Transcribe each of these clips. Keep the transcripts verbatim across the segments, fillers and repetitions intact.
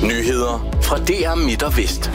Nyheder fra D R Midt og Vest.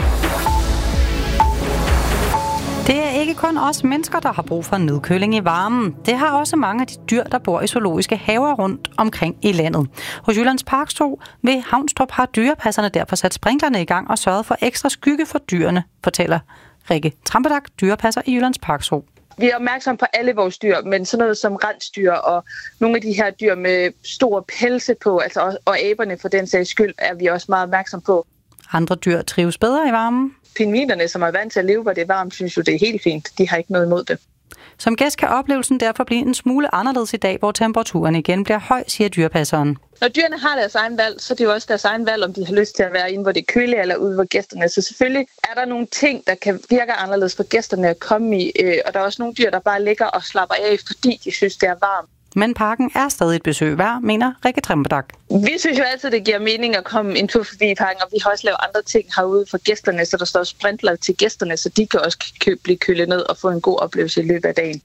Det er ikke kun os mennesker, der har brug for nedkøling i varmen. Det har også mange af de dyr, der bor i zoologiske haver rundt omkring i landet. Hos Jyllands Parkzoo ved Havnstrup har dyrepasserne derfor sat sprinklerne i gang og sørget for ekstra skygge for dyrene, fortæller Rikke Trampedag, dyrepasser i Jyllands Parkzoo. Vi er opmærksomme på alle vores dyr, men sådan noget som rensdyr og nogle af de her dyr med store pelse på, altså og aberne for den sags skyld, er vi også meget opmærksomme på. Andre dyr trives bedre i varmen. Pingvinerne, som er vant til at leve, hvor det er varmt, synes jo, det er helt fint. De har ikke noget imod det. Som gæst kan oplevelsen derfor blive en smule anderledes i dag, hvor temperaturen igen bliver høj, siger dyrepasseren. Når dyrene har deres egen valg, så er det jo også deres egen valg, om de har lyst til at være inde, hvor det er køligt, eller ude hvor gæsterne. Så selvfølgelig er der nogle ting, der kan virke anderledes for gæsterne at komme i, og der er også nogle dyr, der bare ligger og slapper af, fordi de synes, det er varmt. Men parken er stadig et besøg værd, mener Rikke Trampedag. Vi synes jo altid, det giver mening at komme en tur forbi parken, og vi har også lavet andre ting herude for gæsterne, så der står sprinkler til gæsterne, så de kan også kø- blive kølet ned og få en god oplevelse i løbet af dagen.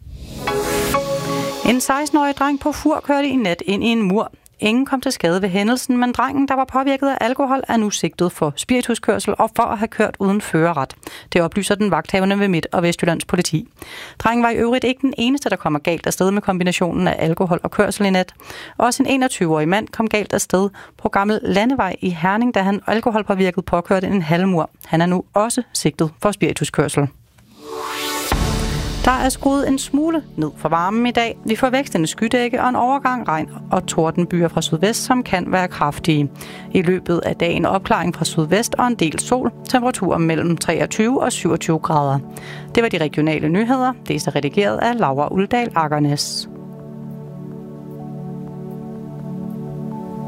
En seksten-årig dreng på Fur kørte i nat ind i en mur. Ingen kom til skade ved hændelsen, men drengen, der var påvirket af alkohol, er nu sigtet for spirituskørsel og for at have kørt uden førerret. Det oplyser den vagthavende ved Midt- og Vestjyllands politi. Drengen var i øvrigt ikke den eneste, der kommer galt afsted med kombinationen af alkohol og kørsel i nat. Også en enogtyve-årig mand kom galt afsted på Gammel Landevej i Herning, da han alkoholpåvirket påkørte en halvmur. Han er nu også sigtet for spirituskørsel. Der er skruet en smule ned for varmen i dag. Vi får vækstende skydække og en overgang regn og tordenbyer fra sydvest, som kan være kraftige. I løbet af dagen opklaring fra sydvest og en del sol. Temperaturer mellem treogtyve og syvogtyve grader. Det var de regionale nyheder. Det er så redigeret af Laura Uldal Akernes.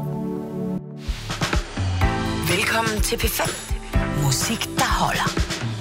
Velkommen til P fem. Musik, der holder.